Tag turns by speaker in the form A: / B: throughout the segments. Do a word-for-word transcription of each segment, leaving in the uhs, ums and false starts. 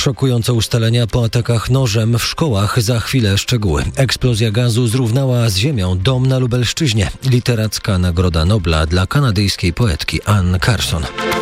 A: Szokujące ustalenia po atakach nożem w szkołach. Za chwilę szczegóły. Eksplozja gazu zrównała z ziemią dom na Lubelszczyźnie. Literacka Nagroda Nobla dla kanadyjskiej poetki Ann Carson.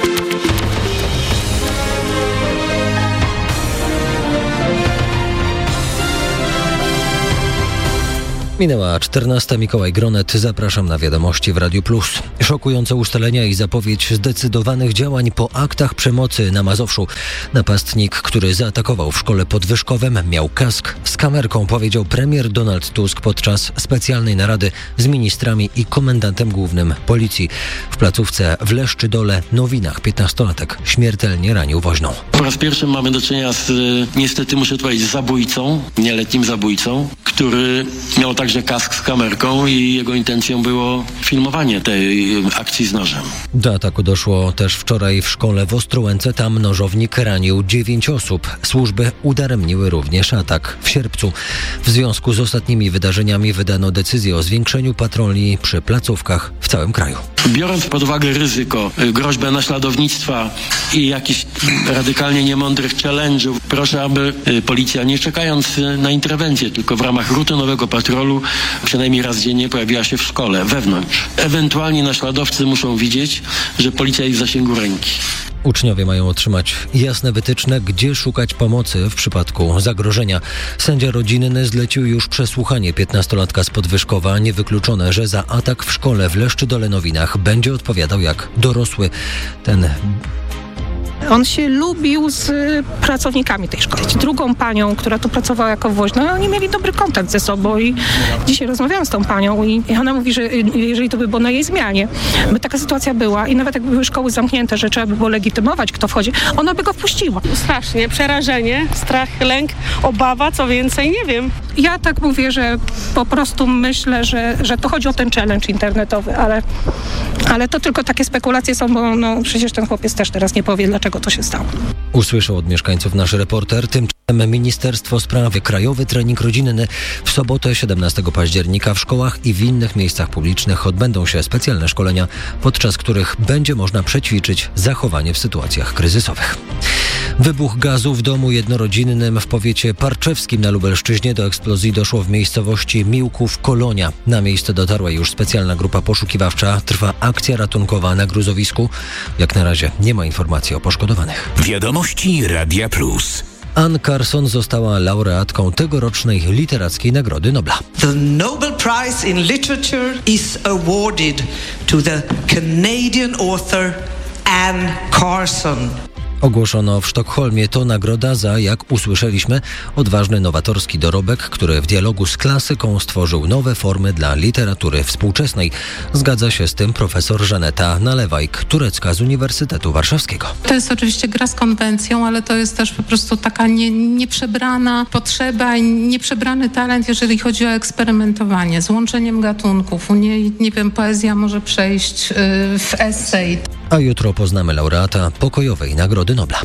A: Minęła czternasta. Mikołaj Gronet. Zapraszam na wiadomości w Radiu Plus. Szokujące ustalenia i zapowiedź zdecydowanych działań po aktach przemocy na Mazowszu. Napastnik, który zaatakował w szkole pod Wyszkowem, miał kask z kamerką, powiedział premier Donald Tusk podczas specjalnej narady z ministrami i komendantem głównym policji. W placówce w Leszczydole Nowinach piętnastolatek śmiertelnie ranił woźną.
B: Po raz pierwszy mamy do czynienia z, niestety muszę powiedzieć, zabójcą, nieletnim zabójcą, który miał także kask z kamerką i jego intencją było filmowanie tej akcji z nożem.
A: Do ataku doszło też wczoraj w szkole w Ostrołęce. Tam nożownik ranił dziewięć osób. Służby udaremniły również atak w Sierpcu. W związku z ostatnimi wydarzeniami wydano decyzję o zwiększeniu patroli przy placówkach w całym kraju.
B: Biorąc pod uwagę ryzyko, groźbę naśladownictwa i jakichś radykalnie niemądrych challenge'ów, proszę, aby policja, nie czekając na interwencję, tylko w ramach rutynowego patrolu, przynajmniej raz dziennie pojawiła się w szkole, wewnątrz. Ewentualnie naśladowcy muszą widzieć, że policja jest w zasięgu ręki.
A: Uczniowie mają otrzymać jasne wytyczne, gdzie szukać pomocy w przypadku zagrożenia. Sędzia rodzinny zlecił już przesłuchanie piętnastolatka z Podwyżkowa. Niewykluczone, że za atak w szkole w Leszczydole Nowinach będzie odpowiadał jak dorosły. Ten...
C: On się lubił z pracownikami tej szkoły. Drugą panią, która tu pracowała jako woźna, oni mieli dobry kontakt ze sobą i dzisiaj rozmawiałam z tą panią i ona mówi, że jeżeli to by było na jej zmianie, by taka sytuacja była i nawet jakby były szkoły zamknięte, że trzeba by było legitymować, kto wchodzi, ona by go wpuściła.
D: Strasznie, przerażenie, strach, lęk, obawa, co więcej, nie wiem.
C: Ja tak mówię, że po prostu myślę, że, że to chodzi o ten challenge internetowy, ale, ale to tylko takie spekulacje są, bo no, przecież ten chłopiec też teraz nie powie, dlaczego to się stało.
A: Usłyszał od mieszkańców nasz reporter. Tymczasem Ministerstwo Spraw, krajowy trening rodzinny. W sobotę siedemnastego października w szkołach i w innych miejscach publicznych odbędą się specjalne szkolenia, podczas których będzie można przećwiczyć zachowanie w sytuacjach kryzysowych. Wybuch gazu w domu jednorodzinnym w powiecie parczewskim na Lubelszczyźnie. Do eksplozji doszło w miejscowości Miłków Kolonia. Na miejsce dotarła już specjalna grupa poszukiwawcza. Trwa akcja ratunkowa na gruzowisku. Jak na razie nie ma informacji o poszkodowanych.
E: Wiadomości Radia Plus.
A: Ann Carson została laureatką tegorocznej Literackiej Nagrody Nobla.
F: The Nobel Prize in Literature is awarded to the Canadian author Ann Carson.
A: Ogłoszono w Sztokholmie. To nagroda za, jak usłyszeliśmy, odważny nowatorski dorobek, który w dialogu z klasyką stworzył nowe formy dla literatury współczesnej. Zgadza się z tym profesor Żaneta Nalewajk, turecka z Uniwersytetu Warszawskiego.
G: To jest oczywiście gra z konwencją, ale to jest też po prostu taka nie, nieprzebrana potrzeba i nieprzebrany talent, jeżeli chodzi o eksperymentowanie z łączeniem gatunków. U niej, nie wiem, poezja może przejść yy, w esej.
A: A jutro poznamy laureata pokojowej Nagrody Nobla.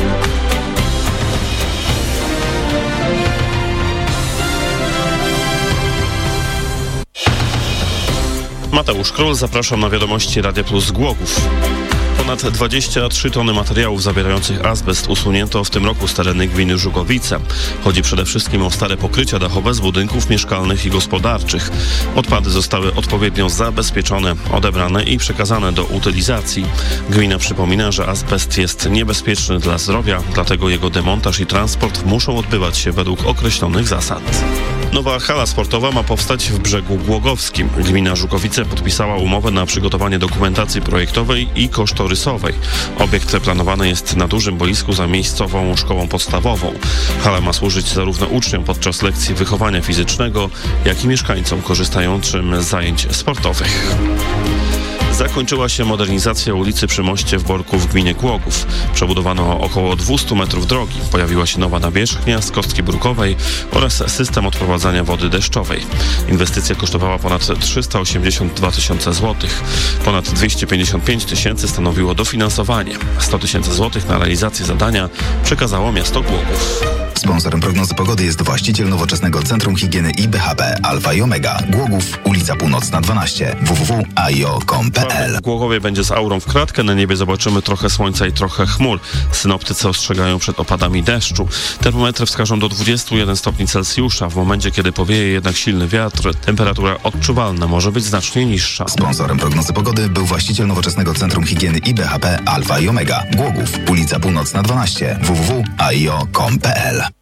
H: Mateusz Król, zapraszam na wiadomości Radia Plus z Głogów. Ponad dwadzieścia trzy tony materiałów zawierających azbest usunięto w tym roku z tereny gminy Żukowice. Chodzi przede wszystkim o stare pokrycia dachowe z budynków mieszkalnych i gospodarczych. Odpady zostały odpowiednio zabezpieczone, odebrane i przekazane do utylizacji. Gmina przypomina, że azbest jest niebezpieczny dla zdrowia, dlatego jego demontaż i transport muszą odbywać się według określonych zasad. Nowa hala sportowa ma powstać w Brzegu Głogowskim. Gmina Żukowice podpisała umowę na przygotowanie dokumentacji projektowej i kosztorysowej. Obiekt planowany jest na dużym boisku za miejscową szkołą podstawową. Hala ma służyć zarówno uczniom podczas lekcji wychowania fizycznego, jak i mieszkańcom korzystającym z zajęć sportowych. Zakończyła się modernizacja ulicy przy moście w Borku w gminie Głogów. Przebudowano około dwieście metrów drogi. Pojawiła się nowa nawierzchnia z kostki brukowej oraz system odprowadzania wody deszczowej. Inwestycja kosztowała ponad trzysta osiemdziesiąt dwa tysiące złotych. Ponad dwieście pięćdziesiąt pięć tysięcy stanowiło dofinansowanie. sto tysięcy złotych na realizację zadania przekazało miasto Głogów.
I: Sponsorem prognozy pogody jest właściciel nowoczesnego Centrum Higieny i B H P Alfa i Omega. Głogów, ulica Północna dwanaście, w w w kropka a i o kropka com kropka p l.
H: W Głogowie będzie z aurą w kratkę, na niebie zobaczymy trochę słońca i trochę chmur. Synoptycy ostrzegają przed opadami deszczu. Termometry wskażą do dwudziestu jeden stopni Celsjusza. W momencie, kiedy powieje jednak silny wiatr, temperatura odczuwalna może być znacznie niższa.
I: Sponsorem prognozy pogody był właściciel nowoczesnego Centrum Higieny i B H P Alfa i Omega. Głogów, ulica Północna dwanaście, w w w kropka a i o kropka com kropka p l.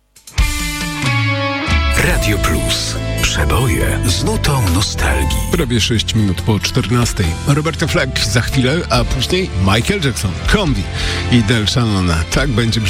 E: Radio Plus. Przeboje z nutą nostalgii.
J: Prawie sześć minut po czternastej. Roberta Fleck za chwilę, a później Michael Jackson, Combi i Del Shannon. Tak będzie